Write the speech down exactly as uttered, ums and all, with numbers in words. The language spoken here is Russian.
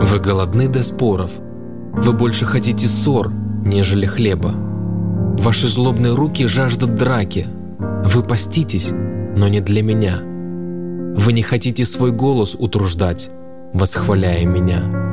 Вы голодны до споров. Вы больше хотите ссор, нежели хлеба. Ваши злобные руки жаждут драки. Вы поститесь, но не для меня. Вы не хотите свой голос утруждать, восхваляя меня.